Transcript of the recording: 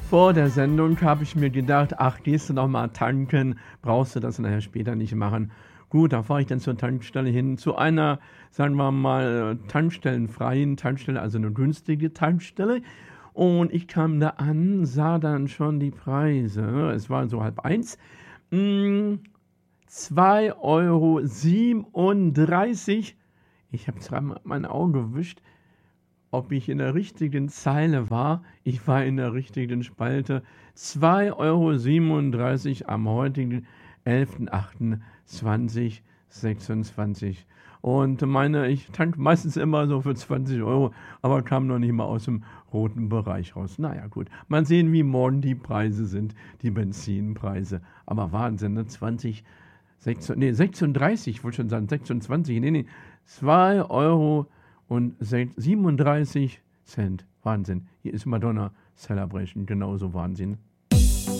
Vor der Sendung habe ich mir gedacht, ach, gehst du noch mal tanken, brauchst du das nachher später nicht machen. Gut, da fahre ich dann zur Tankstelle hin, zu einer, sagen wir mal, tankstellenfreien Tankstelle, also eine günstige Tankstelle. Und ich kam da an, sah dann schon die Preise. Es war so 12:30. 2,37 €. Ich habe zwar mein Auge gewischt, ob ich in der richtigen Zeile war. Ich war in der richtigen Spalte. 2,37 € am heutigen 11.08.2026. Und ich tanke meistens immer so für 20 €, aber kam noch nicht mal aus dem roten Bereich raus. Naja, gut. Mal sehen, wie morgen die Preise sind, die Benzinpreise. Aber Wahnsinn, ne? 36, ich wollte schon sagen 26, nee, 2,37 €. Wahnsinn. Hier ist Madonna Celebration, genauso Wahnsinn.